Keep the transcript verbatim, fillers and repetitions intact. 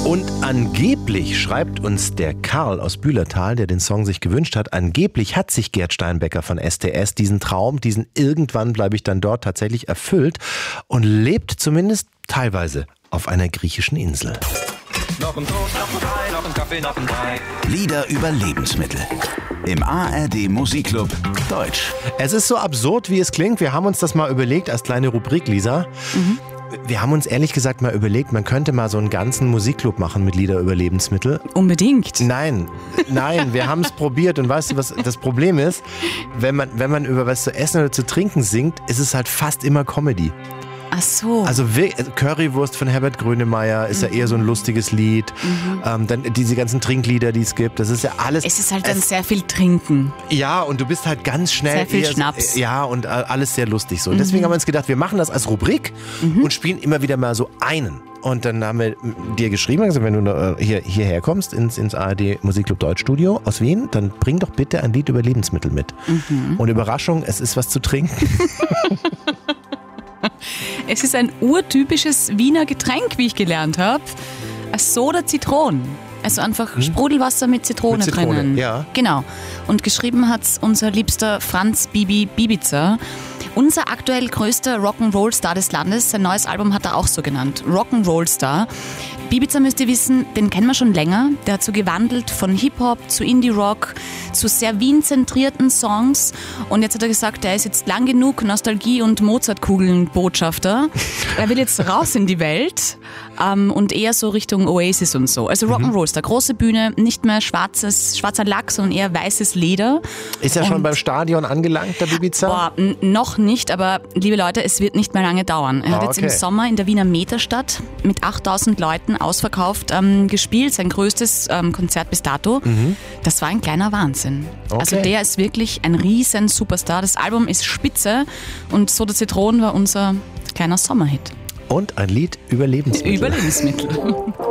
Und angeblich, schreibt uns der Karl aus Bühlertal, der den Song sich gewünscht hat, angeblich hat sich Gerd Steinbecker von S T S diesen Traum, diesen irgendwann bleibe ich dann dort tatsächlich erfüllt und lebt zumindest teilweise auf einer griechischen Insel. Noch ein Toast, noch ein Ei, noch ein Kaffee, noch ein Brei. Lieder über Lebensmittel. Im A R D Musikclub Deutsch. Es ist so absurd, wie es klingt. Wir haben uns das mal überlegt als kleine Rubrik, Lisa. Mhm. Wir haben uns ehrlich gesagt mal überlegt, man könnte mal so einen ganzen Musikclub machen mit Lieder über Lebensmittel. Unbedingt. Nein, nein, wir haben es probiert und weißt du, was das Problem ist? Wenn man, wenn man über was zu essen oder zu trinken singt, ist es halt fast immer Comedy. Ach so. Also Currywurst von Herbert Grönemeyer ist mhm. ja eher so ein lustiges Lied. Mhm. Ähm, dann diese ganzen Trinklieder, die es gibt, das ist ja alles... Es ist halt dann sehr viel Trinken. Ja, und du bist halt ganz schnell... Sehr viel eher, Schnaps. Ja, und alles sehr lustig so. Und deswegen mhm. haben wir uns gedacht, wir machen das als Rubrik mhm. und spielen immer wieder mal so einen. Und dann haben wir dir geschrieben, also wenn du hier, hierher kommst ins, ins A R D Musikclub Deutsch Studio aus Wien, dann bring doch bitte ein Lied über Lebensmittel mit. Mhm. Und Überraschung, es ist was zu trinken. Es ist ein urtypisches Wiener Getränk, wie ich gelernt habe. Soda Zitron. Also einfach hm? Sprudelwasser mit Zitrone, mit Zitrone drinnen. Ja. Genau. Und geschrieben hat es unser liebster Franz Bibi Bibiza. Unser aktuell größter Rock'n'Roll-Star des Landes. Sein neues Album hat er auch so genannt. Rock'n'Roll-Star. Bibiza, müsst ihr wissen, den kennen wir schon länger. Der hat so gewandelt von Hip-Hop zu Indie-Rock, zu sehr Wien-zentrierten Songs. Und jetzt hat er gesagt, er ist jetzt lang genug Nostalgie- und Mozartkugeln-Botschafter. Er will jetzt raus in die Welt ähm, und eher so Richtung Oasis und so. Also Rock'n'Roll-Star, große Bühne, nicht mehr schwarzes, schwarzer Lack, sondern eher weißes Leder. Ist er schon beim Stadion angelangt, der Bibiza? Boah, n- noch nicht, aber liebe Leute, es wird nicht mehr lange dauern. Er hat ah, jetzt okay. im Sommer in der Wiener Meterstadt mit achttausend Leuten ausverkauft ähm, gespielt, sein größtes ähm, Konzert bis dato. Mhm. Das war ein kleiner Wahnsinn. Okay. Also der ist wirklich ein riesen Superstar. Das Album ist spitze und Soda Zitron war unser kleiner Sommerhit. Und ein Lied über Lebensmittel. Über Lebensmittel.